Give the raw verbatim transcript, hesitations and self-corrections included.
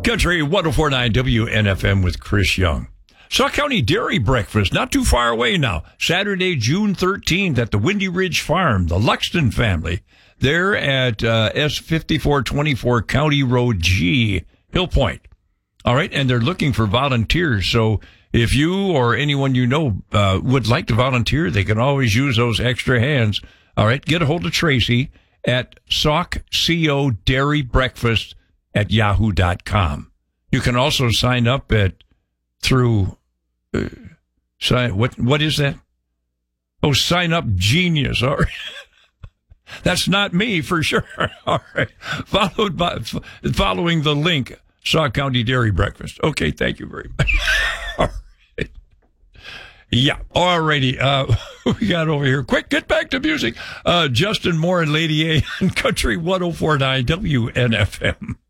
Country one oh four point nine W N F M with Chris Young. Sauk County Dairy Breakfast, not too far away now. Saturday, June thirteenth at the Windy Ridge Farm, the Luxton family. They're at uh, S fifty-four twenty-four County Road G, Hill Point. All right, and they're looking for volunteers. So if you or anyone you know uh, would like to volunteer, they can always use those extra hands. All right, get a hold of Tracy at Sauk Co Dairy Breakfast at yahoo dot com. You can also sign up at through uh, sign what what is that? Oh, Sign Up Genius. All right. That's not me for sure. All right. Followed by following the link, Sauk County Dairy Breakfast. Okay, thank you very much. All right. Yeah. All righty. Uh, we got over here. Quick, get back to music. Uh, Justin Moore and Lady A on Country one oh four point nine W N F M.